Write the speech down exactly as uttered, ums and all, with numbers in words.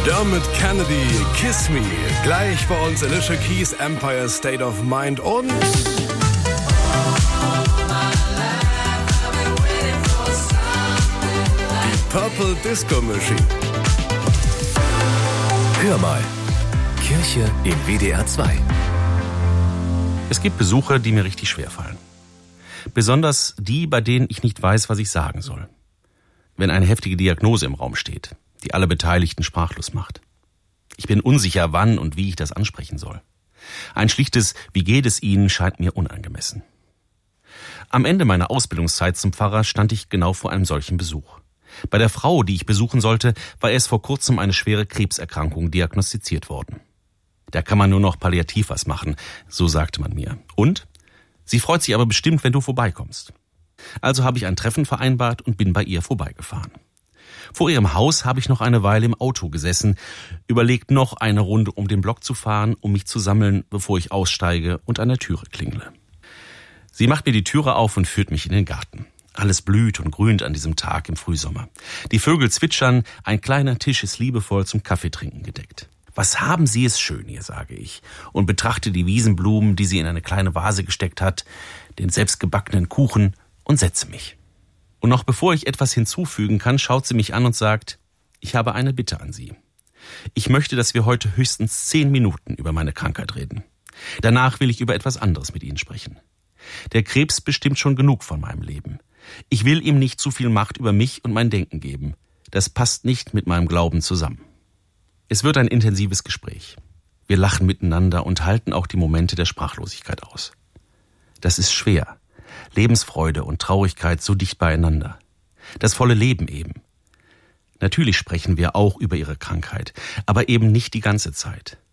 Dermot Kennedy, Kiss Me. Gleich bei uns Alicia Keys, Empire State of Mind und die Purple Disco Machine. Hör mal. Kirche im W D R zwei. Es gibt Besuche, die mir richtig schwerfallen. Besonders die, bei denen ich nicht weiß, was ich sagen soll. Wenn eine heftige Diagnose im Raum steht, die alle Beteiligten sprachlos macht. Ich bin unsicher, wann und wie ich das ansprechen soll. Ein schlichtes "Wie geht es Ihnen?" scheint mir unangemessen. Am Ende meiner Ausbildungszeit zum Pfarrer stand ich genau vor einem solchen Besuch. Bei der Frau, die ich besuchen sollte, war erst vor kurzem eine schwere Krebserkrankung diagnostiziert worden. Da kann man nur noch palliativ was machen, so sagte man mir. Und? Sie freut sich aber bestimmt, wenn du vorbeikommst. Also habe ich ein Treffen vereinbart und bin bei ihr vorbeigefahren. Vor ihrem Haus habe ich noch eine Weile im Auto gesessen, überlegt noch eine Runde um den Block zu fahren, um mich zu sammeln, bevor ich aussteige und an der Türe klingle. Sie macht mir die Türe auf und führt mich in den Garten. Alles blüht und grünt an diesem Tag im Frühsommer. Die Vögel zwitschern, ein kleiner Tisch ist liebevoll zum Kaffeetrinken gedeckt. Was haben Sie es schön hier, sage ich, und betrachte die Wiesenblumen, die sie in eine kleine Vase gesteckt hat, den selbstgebackenen Kuchen und setze mich. Und noch bevor ich etwas hinzufügen kann, schaut sie mich an und sagt, ich habe eine Bitte an Sie. Ich möchte, dass wir heute höchstens zehn Minuten über meine Krankheit reden. Danach will ich über etwas anderes mit Ihnen sprechen. Der Krebs bestimmt schon genug von meinem Leben. Ich will ihm nicht zu viel Macht über mich und mein Denken geben. Das passt nicht mit meinem Glauben zusammen. Es wird ein intensives Gespräch. Wir lachen miteinander und halten auch die Momente der Sprachlosigkeit aus. Das ist schwer. Lebensfreude und Traurigkeit so dicht beieinander. Das volle Leben eben. Natürlich sprechen wir auch über ihre Krankheit, aber eben nicht die ganze Zeit.